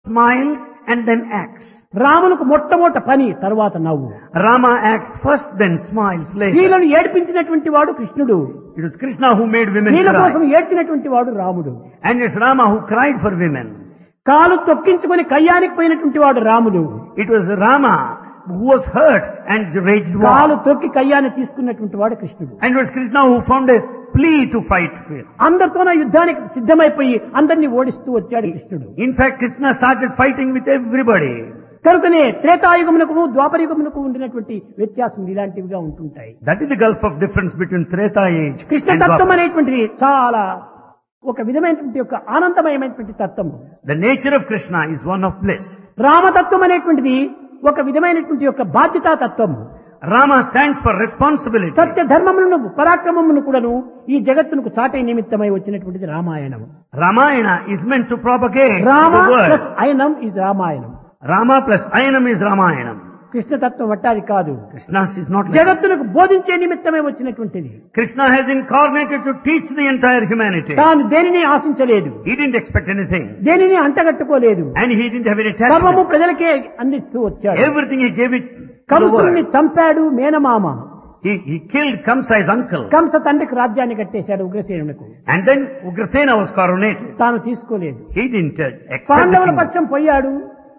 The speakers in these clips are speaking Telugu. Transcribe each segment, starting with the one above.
smiles and then acts. రామునికి మొట్టమొదట పని తర్వాత నవ్వు. Rama acts first, then smiles later. స్త్రీలను ఏడిపించినటువంటి వాడు కృష్ణుడు. It was Krishna who made women స్త్రీల కోసం cry. ఏడ్చినటువంటి వాడు రాముడు. And it's Rama who cried for women. కాలు తొక్కించుకొని కయ్యానికి పోయినటువంటి వాడు రాముడు. It was Rama who was hurt and raged కాలు war. తొక్కి కయ్యాన్ని తీసుకున్నటువంటి వాడు కృష్ణుడు. And it was Krishna who found a plea to fight fear. అందరితోన యుద్ధానికి సిద్ధమైపోయి అందరినీ ఓడిస్తూ వచ్చాడు కృష్ణుడు. In fact, Krishna started fighting with everybody. కనుకనే త్రేతాయుగమునకు ద్వాపరయుగమునకు ఉండినటువంటి వ్యత్యాసం ఇలాంటివిగా ఉంటుంటాయి. That is the gulf of difference between Treta age Krishna and తత్వం Dwapara. అనేటువంటిది చాలా ఒక విధమైనటువంటి యొక్క ఆనందమయమైనటువంటి తత్వము. The nature of Krishna is one of bliss. రామతత్వం అనేటువంటిది ఒక విధమైనటువంటి యొక్క బాధ్యతా తత్వము. Rama stands for responsibility. సత్య ధర్మములను పరాక్రమమును కూడాను ఈ జగత్తునకు చాటే నిమిత్తమై వచ్చినటువంటిది Ramayanam. Ramayana is meant to propagate Rama the word. Plus అయనం is Ramayanam. Rama plus Ayanam is Ramayanam. కృష్ణతత్వం అట్టాది కాదు. Krishna's is not like that. జగత్తునకు బోధించే నిమిత్తమే వచ్చినటువంటిది. Krishna has incarnated to teach the entire humanity. తాను దేనిని ఆశించలేదు, He didn't expect anything. దేనిని అంటగట్టుకోలేదు. And he didn't have any సర్వము attachment. ప్రజలకే అందిస్తూ వచ్చాడు. Everything he gave it to the కంసుని world. చంపాడు మేనమామ. He killed Kamsa, his uncle. Kamsa తండ్రికి రాజ్యాన్ని కట్టేశాడు ఉగ్రసేనులకు. And then Ugrasena was coronated. తాను తీసుకోలేదు. He didn't accept the పాండవుల kingdom. పక్షం పోయాడు,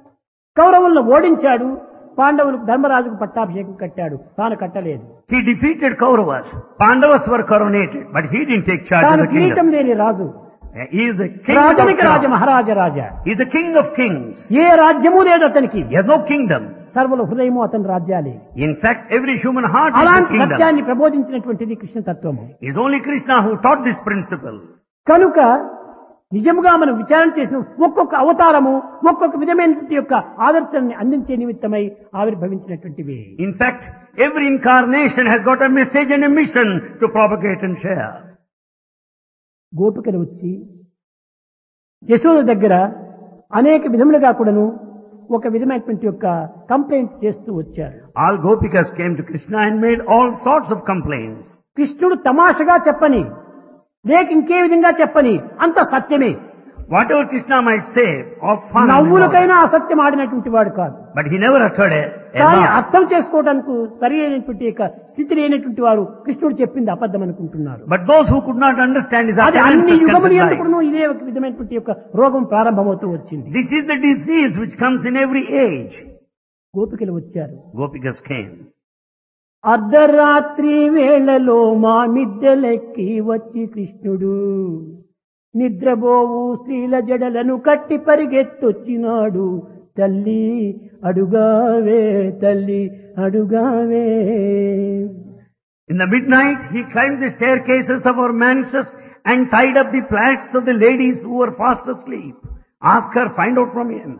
కౌరవులను ఓడించాడు, పాండవులకు ధర్మరాజుకు పట్టాభిషేకం కట్టాడు, తాను కట్టలేదు. He defeated Kauravas. Pandavas were coronated, but he didn't take charge of తాను the కిరీటం kingdom. లేని రాజు, He is the king of రాజనికి Raja kings. Maharaja Raja. He is the king of kings. ఏ రాజ్యము లేదు అతనికి. He has no kingdom. సర్వల హృదయము అతని రాజ్యాలే. In fact, every human heart is his అలాంటి kingdom. సత్యాన్ని ప్రబోధించినటువంటిది కృష్ణ తత్వము. It is only Krishna who taught this principle. కనుక నిజముగా మనం విచారణ చేసిన ఒక్కొక్క అవతారము ఒక్కొక్క విధమైనటువంటి యొక్క ఆదర్శాన్ని అందించే నిమిత్తమై ఆవిర్భవించినటువంటివి. In fact, every incarnation has got a message and a mission to propagate and share. గోపికలు వచ్చి యశోద దగ్గర అనేక విధములుగా కూడాను ఒక విధమైనటువంటి యొక్క కంప్లైంట్ చేస్తూ వచ్చారు. All Gopikas came to Krishna and made all sorts of complaints. కృష్ణుడు తమాషగా చెప్పని, లేక ఇంకే విధంగా చెప్పని అంత సత్యమే. Whatever Krishna might say of fun, నవ్వులకైనా అసత్యం ఆడినటువంటి వాడు కాదు. but he never uttered a కానీ lie. అర్థం చేసుకోవడానికి సరి అయినటువంటి యొక్క స్థితి లేనటువంటి వారు కృష్ణుడు చెప్పింది అబద్ధం అనుకుంటున్నారు. But those who could not understand his అది అన్ని utterances యుగములు considered ఎందుకును lies. ఇదే ఒక విధమైనటువంటి యొక్క రోగం ప్రారంభమవుతూ వచ్చింది. This is the disease which comes in every age. గోపికలు వచ్చారు. Gopikas came. అర్ధరాత్రి వేళలో మా మిద్దెలెక్కి వచ్చి కృష్ణుడు నిద్రబోవు స్త్రీల జడలను కట్టి పరిగెత్తొచ్చినాడు. తల్లి అడుగావే, తల్లి అడుగావే. In the midnight, he climbed the staircases of our mansions and tied up the plaits of the ladies who were fast asleep. Ask her, find out from him.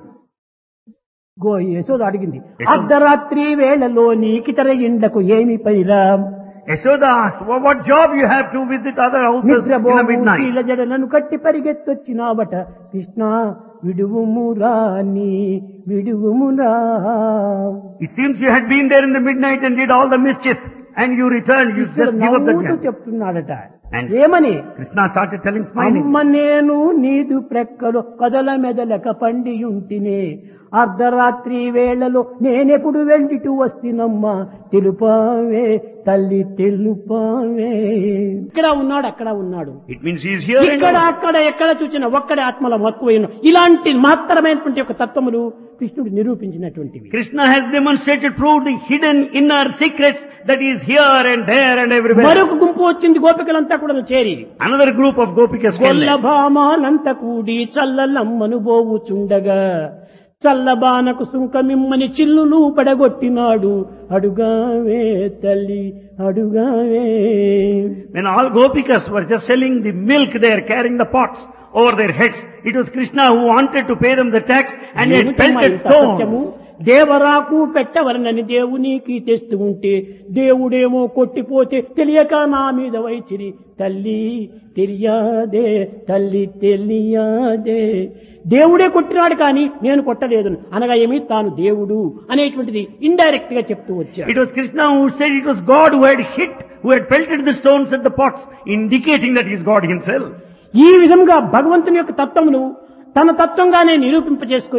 Yashoda అడిగింది, యశోద. అర్ధరాత్రి వేళలో నీకితర ఇండ్లకు ఏమి పనిరా? Yashoda asked, what job you have to visit other houses in the నిద్రబోవు midnight? స్త్రీల జడలను కట్టి పరిగెత్తొచ్చినావట. కృష్ణ విడువుమురా నీ విడువుమురా. It seems you had been there in the midnight and did all the mischief and you returned, you just give up the నవ్వుతూ job. చెప్తున్నాడట. And ఏమని? Krishna started telling, smiling. అమ్మ నేను నీదు ప్రక్కలో కదల మెదలక పండియుంటినే. అర్ధరాత్రి వేళలో నేనెప్పుడు వెళ్ళిటూ వస్తున్నమ్మా. తెలుపావే తల్లి తెలుపావే. ఇక్కడ ఉన్నాడు, అక్కడ ఉన్నాడు, It means he is here and ఇక్కడ now. అక్కడ ఎక్కడ చూసినా ఒక్కడే ఆత్మల మక్కువైన ఇలాంటి మహత్తరమైనటువంటి ఒక తత్వములు కృష్ణుడు నిరూపించినటువంటివి. Krishna has demonstrated, proved the hidden inner secrets that is here and there and everywhere. మరొక గుంపు వచ్చింది గోపికలంతా కూడా చేరి. Another group of Gopikas came Golla there. భామాలంత కూడి చల్లలమ్మను బోవుచుండగా చల్లబానకు సుంకమిమ్మని చిల్లులు పడగొట్టినాడు. అడుగావే తల్లి అడుగావే. When all Gopikas were just selling the milk there, carrying the pots over their heads, it was Krishna who wanted to pay them the tax and he had ఏమిటమ్మా pelted ఇంత సత్యము? stones. దేవరాకు పెట్టవలనని దేవునికి తెస్తూ ఉంటే దేవుడేమో కొట్టిపోతే తెలియక నా మీద వైచిరి. తల్లి తెలియదే, తల్లి తెలియదే. దేవుడే కొట్టినాడు కానీ నేను కొట్టలేదు అనగా ఏమి తాను దేవుడు అనేటువంటిది ఇండైరెక్ట్ గా చెప్తూ వచ్చాడు. It was Krishna who said it was God who had hit, who had pelted the stones at the pots, indicating that he is God himself. ఈ విధంగా భగవంతుని యొక్క తత్వమును తన తత్వంగానే నిరూపింపజేసుకొని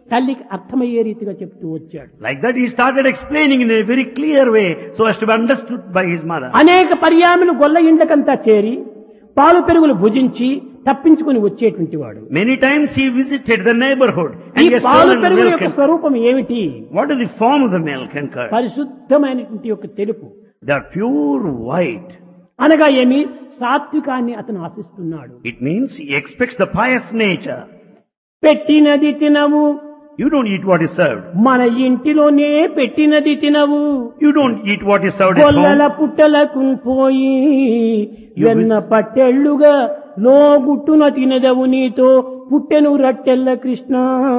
తల్లికి అర్థమయ్యే రీతిగా చెప్తూ వచ్చాడు. Like that he started explaining in a very clear way so as to be understood by his mother. అనేక పర్యాములు గొల్ల ఇండ్లకంతా చేరి పాలు పెరుగులు భుజించి తప్పించుకుని వచ్చేటువంటి వాడు. Many times he visited the neighborhood and ఈ he has పాలు stolen పెరుగుల milk. యొక్క స్వరూపం ఏమిటి? What is the form of the milk and curd? పరిశుద్ధమైనటువంటి యొక్క తెలుపు. They are pure white. అనగా ఏమి? సాత్వికాన్ని అతను ఆశిస్తున్నాడు. It means he expects the pious nature. పెట్టినది తినవు, You don't eat what is served. మన ఇంటిలోనే పెట్టినది తినవు. You don't eat what is served at గొల్లల home. పుట్టలకు పోయి వెన్న పట్టెళ్ళుగా లోగుట్టున తినదవు నీతో పుట్టెను రట్టెల్ల Krishna.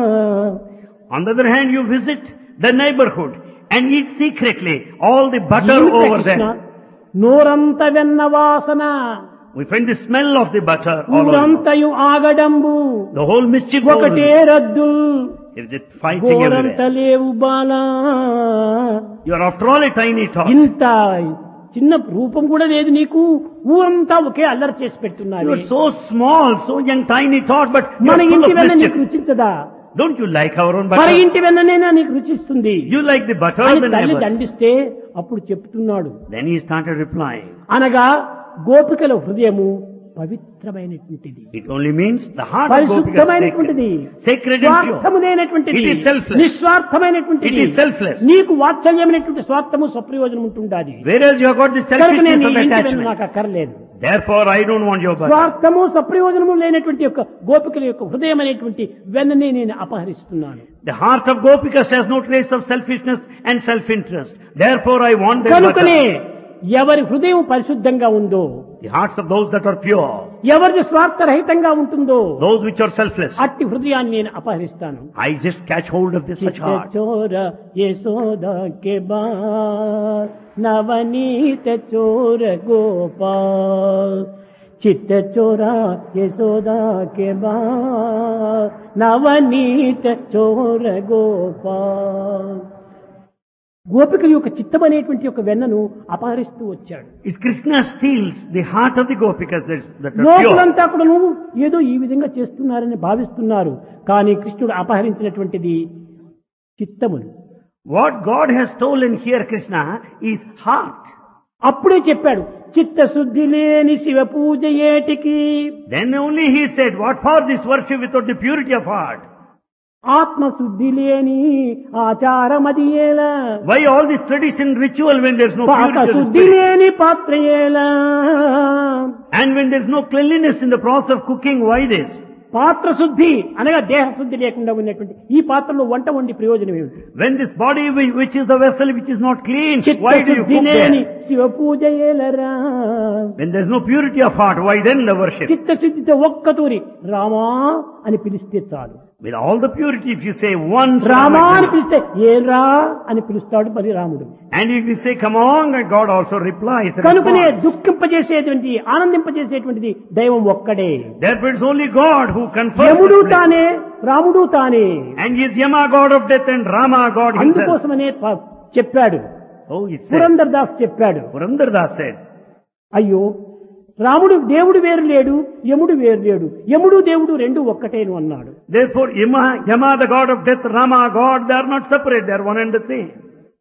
On the other hand, you visit the neighborhood and eat secretly all the butter ఏమిటా over కృష్ణ? there. నోరంత వెన్న వాసన, We find the smell of the butter all over. ఊరంతయు ఆగడంబు, The whole mischief ఒకటే over. రద్దు, Is it fighting గోరంత everywhere? లేవు Bala. You are after all a tiny tot. ఇంత చిన్న రూపం కూడా లేదు నీకు, ఊరంతా ఒకే అల్లరి చేసి You పెట్టున్నారు. are so small, so young, tiny tot, but you మన are full ఇంటి of వెన్న mischief. నీకు రుచించదా? Don't you like our own మన butter? ఇంటి వెన్ననేనా నీకు రుచిస్తుంది You like the butter అని of the తల్లి neighbors. దండిస్తే అప్పుడు చెప్తున్నాడు. Then he started replying. అనగా గోపికల హృదయము పవిత్రమైనటువంటిది, It only means the heart of Gopika is పరిశుద్ధమైనటువంటిది, sacred. Sacred and స్వార్థము pure. లేనటువంటిది, It is selfless. నిస్వార్థమైనటువంటిది. It is selfless. నీకు వాత్సల్యమైనటువంటి స్వార్థము స్వప్రయోజనం ఉంటుండాది. Whereas you have got the కనుక selfishness నేను of ఈ ఇంటి వెన్న attachment. నాకు అక్కర్లేదు. Therefore, I don't want your butter. స్వార్థము సప్రయోజనము లేనటువంటి యొక్క గోపికల యొక్క హృదయం అనేటువంటి వెన్ననే నేను అపహరిస్తున్నాను. The heart of Gopikas has no trace of selfishness and self-interest. Therefore, I want their కనుకనే butter. ఎవరి హృదయం పరిశుద్ధంగా ఉందో, The hearts of those that are pure, ఎవరిది స్వార్థరహితంగా ఉంటుందో, those which are selfless, అట్టి హృదయాన్ని నేను అపహరిస్తాను. I just catch hold of this such heart. చోర యశోదా కే బాల్ నవనీత చోర గోపాల్, చిత్త చోరా యశోదా కే బాల్ నవనీత చోర గోపాల్. గోపికల యొక్క చిత్తం అనేటువంటి యొక్క వెన్నను అపహరిస్తూ వచ్చాడు. It's Krishna steals the heart of the Gopikas that are pure. లోకులంతా కూడా నువ్వు ఏదో ఈ విధంగా చేస్తున్నారని భావిస్తున్నారు, కానీ కృష్ణుడు అపహరించినటువంటిది చిత్తమును. What God has stolen here, Krishna, is heart. అప్పుడే చెప్పాడు, చిత్తశుద్ధి లేని శివ పూజ ఏటికి, Then only he said, what for this worship without the purity of heart? ఆత్మశుద్ధి లేని ఆచారమది ఏలా, Why all this tradition ritual when there's no పాక purity of the శుద్ధి spirit? లేని పాత్ర ఏలా, And when there's no cleanliness in the process of cooking, why this? పాత్ర శుద్ధి అనగా దేహ శుద్ధి లేకుండా ఉన్నటువంటి ఈ పాత్రలో వంట వండి ప్రయోజనం ఏమిటి? When this body which is the vessel which is not clean, why do you చిత్తశుద్ధి cook లేని there? Shiva puja ఏలరా. When there's no purity of heart, why then the worship? చిత్తశుద్ధితో ఒక్కతూరి రామా అని పిలిస్తే చాలు. With all the purity, if you say once, Rama అని పిలిస్తే ఏరా అని పిలుస్తాడు మరి రాముడు. and if you say come on, and God also replies. కనుకనే responds. దుఃఖింపజేసేటువంటి ఆనందింపజేసేటువంటిది దైవం ఒక్కడే. Therefore it's only God who confers. యముడు this తానే, రాముడు తానే. And he is Yama, God of death, and Rama, God himself. అందుకోసమనే చెప్పాడు, So it said. Purandar Das చెప్పాడు, Purandar Das said, అయ్యో రాముడు దేవుడు వేరు లేడు, యముడు వేరు లేడు, యముడు దేవుడు రెండు ఒక్కటేను అన్నాడు. therefore Yama, the God of death, Rama, God, they are not separate, they are one and the same.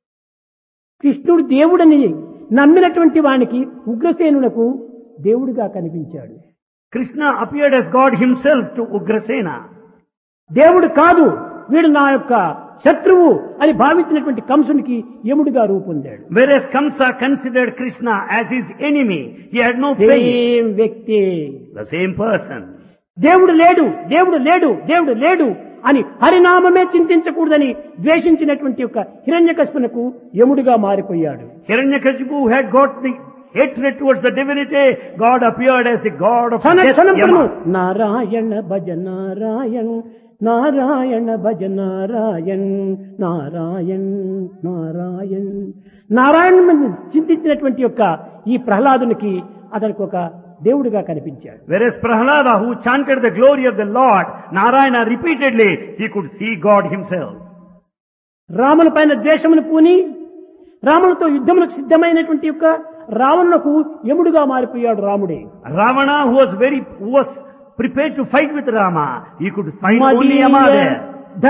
కృష్ణుడు దేవుడని నమ్మినటువంటి వానికి ఉగ్రసేనులకు దేవుడిగా కనిపించాడు. Krishna appeared as God himself to Ugrasena. దేవుడు కాదు వీడు నా యొక్క శత్రువు అని భావించినటువంటి కంసునికి యముడిగా రూపొందాడు. Whereas Kamsa considered Krishna as his enemy, he had no faith. Same వ్యక్తి. The same person. దేవుడు లేడు, దేవుడు లేడు, దేవుడు లేడు అని హరినామమే చింతించకూడదని ద్వేషించినటువంటి యొక్క హిరణ్యకశిపునకు యముడిగా మారిపోయాడు. Hiranyakashipu had got the hatred towards the divinity. God appeared as the God of death, Kshana Kshanam Yama. Narayana భజ నారాయణ, నారాయణ భజ నారాయణ, నారాయణ నారాయణ నారాయణ చింతించినటువంటి యొక్క ఈ ప్రహ్లాదునికి అతనికి ఒక దేవుడిగా కనిపించాడు. Whereas Prahlada, who chanted the glory of the Lord, Narayana repeatedly, he could see God himself. రాముని పైన ద్వేషమును పూని రామునితో యుద్ధములకు సిద్ధమైనటువంటి యొక్క రావణునకు యముడుగా మారిపోయాడు రాముడే. Ravana, who was prepared to fight with Rama, he could find only Yama there.